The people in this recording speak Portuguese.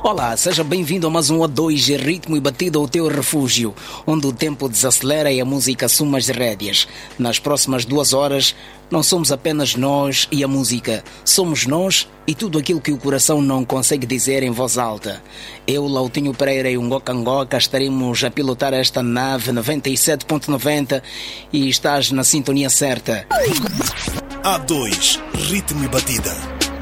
Olá, seja bem-vindo a mais um A2 Ritmo e Batida, o teu refúgio, onde o tempo desacelera e a música assume as rédeas. Nas próximas 2 horas, não somos apenas nós e a música, somos nós e tudo aquilo que o coração não consegue dizer em voz alta. Eu, Lautinho Pereira e o Ngoka Ngoka estaremos a pilotar esta nave 97.90 e estás na sintonia certa. A2 Ritmo e Batida.